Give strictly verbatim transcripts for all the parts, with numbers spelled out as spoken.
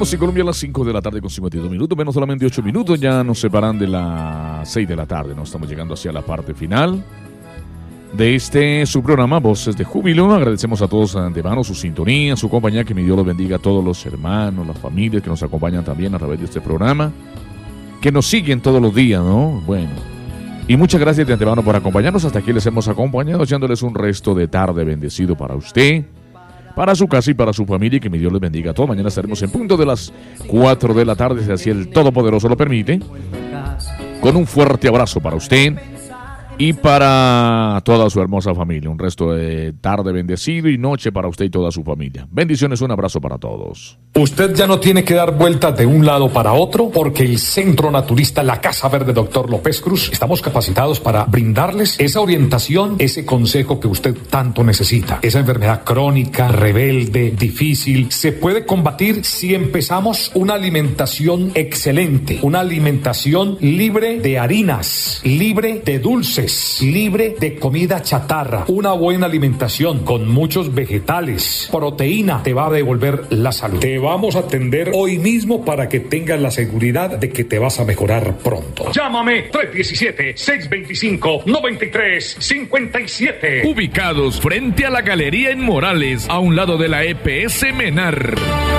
Estamos en Colombia a las cinco de la tarde con cincuenta y dos minutos, menos solamente ocho minutos, ya nos separan de las seis de la tarde, ¿no? Estamos llegando hacia la parte final de este su programa Voces de Júbilo. Agradecemos a todos de antemano su sintonía, su compañía, que mi Dios los bendiga a todos los hermanos, las familias que nos acompañan también a través de este programa, que nos siguen todos los días, ¿no? Bueno, y muchas gracias de antemano por acompañarnos. Hasta aquí les hemos acompañado, echándoles un resto de tarde bendecido para usted, para su casa y para su familia, y que mi Dios les bendiga a todos. Mañana estaremos en punto de las cuatro de la tarde, si así el Todopoderoso lo permite, con un fuerte abrazo para usted y para toda su hermosa familia. Un resto de tarde bendecido y noche para usted y toda su familia. Bendiciones, un abrazo para todos. Usted ya no tiene que dar vueltas de un lado para otro, porque el Centro Naturista La Casa Verde Doctor López Cruz estamos capacitados para brindarles esa orientación, ese consejo que usted tanto necesita. Esa enfermedad crónica, rebelde, difícil, se puede combatir si empezamos una alimentación excelente, una alimentación libre de harinas, libre de dulces, libre de comida chatarra, una buena alimentación con muchos vegetales, proteína, te va a devolver la salud. Te vamos a atender hoy mismo para que tengas la seguridad de que te vas a mejorar pronto. Llámame tres uno siete, seis dos cinco, nueve tres cinco siete. Ubicados frente a la Galería en Morales, a un lado de la E P S Menar.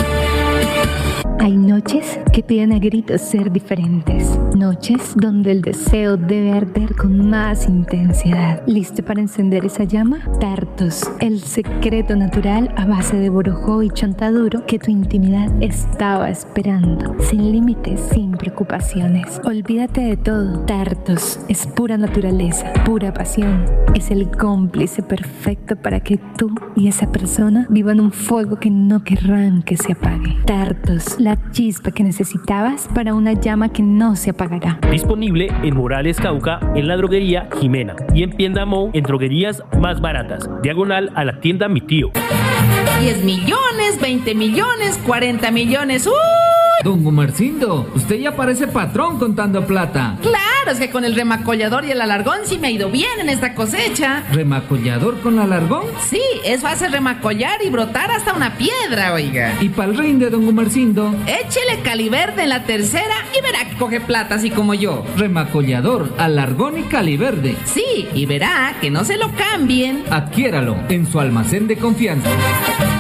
Hay noches que piden a gritos ser diferentes. Noches donde el deseo debe arder con más intensidad. ¿Listo para encender esa llama? Tartos, el secreto natural a base de borojó y chontaduro que tu intimidad estaba esperando. Sin límites, sin preocupaciones. Olvídate de todo. Tartos es pura naturaleza, pura pasión. Es el cómplice perfecto para que tú y esa persona vivan un fuego que no querrán que se apague. Tartos, la chispa que necesitabas para una llama que no se apagará. Disponible en Morales, Cauca, en la droguería Jimena, y en Piendamó, en droguerías más baratas, diagonal a la tienda Mi Tío. diez millones, veinte millones, cuarenta millones. ¡Uy! Don Gumercindo, usted ya parece patrón contando plata. Claro, es que con el remacollador y el alargón sí me ha ido bien en esta cosecha. ¿Remacollador con alargón? Sí, eso hace remacollar y brotar hasta una piedra, oiga. ¿Y pa'l rinde, don Gumercindo? Échele caliverde en la tercera y verá que coge plata así como yo. Remacollador, alargón y caliverde. Sí, y verá que no se lo cambien. Adquiéralo en su almacén de confianza.